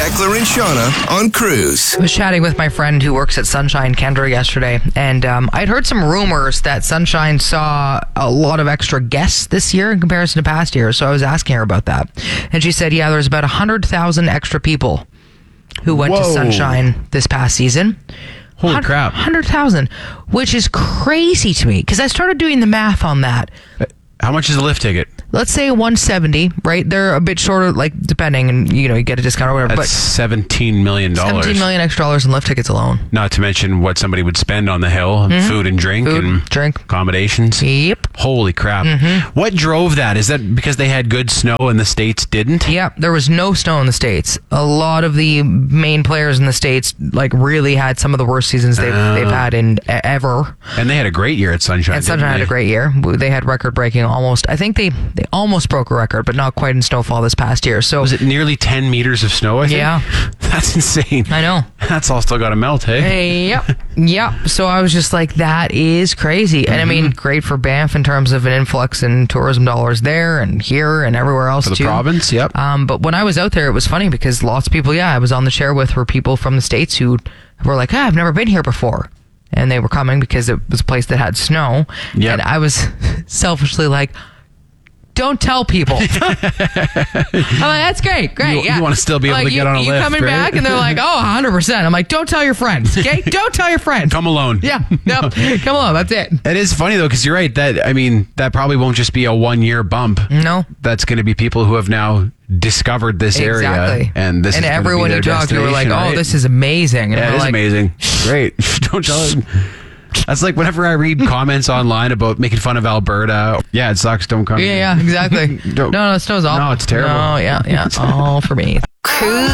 Eckler and Shauna on Cruise. I was chatting with my friend who works at Sunshine, Kendra, yesterday, and I'd heard some rumors that Sunshine saw a lot of extra guests this year in comparison to past years, so I was asking her about that. And she said, yeah, there's about 100,000 extra people who went to Sunshine this past season. Holy crap. 100,000, which is crazy to me, because I started doing the math on that. How much is a lift ticket? Let's say 170, right? They're a bit shorter, like, depending, and, you get a discount or whatever. That's $17 million. $17 million extra dollars in lift tickets alone. Not to mention what somebody would spend on the hill, food and drink, accommodations. Yep. Holy crap. What drove that? Is that because they had good snow and the States didn't? Yeah, there was no snow in the States. A lot of the main players in the States, really had some of the worst seasons they've had in ever. And they had a great year at Sunshine. And Sunshine had a great year. They had record-breaking almost. I think they almost broke a record, but not quite in snowfall this past year. So was it nearly 10 meters of snow, I think? Yeah. That's insane. I know. That's all still got to melt, hey? Yep. So I was just like, that is crazy. And I mean, great for Banff in terms of an influx in tourism dollars there and here and everywhere else, for the too. Province, yep. But when I was out there, it was funny because lots of people, I was on the chair with were people from the States who were like, I've never been here before. And they were coming because it was a place that had snow. Yep. And I was selfishly like, don't tell people. I'm like, that's great. You want to still be able to get on a lift, you coming right? back? And they're like, 100%. I'm like, don't tell your friends, okay? Don't tell your friends. Come alone. Yeah, no, come alone. That's it. It is funny, though, because you're right. That probably won't just be a one-year bump. No. That's going to be people who have now discovered this area. And this is everyone you talk to are like, right? this is amazing. And it is amazing. Great. Don't tell them. That's like whenever I read comments online about making fun of Alberta. Yeah, it sucks. Don't come. Yeah, exactly. No, snow's awful. No, it's terrible. No, yeah. All for me. Cruise.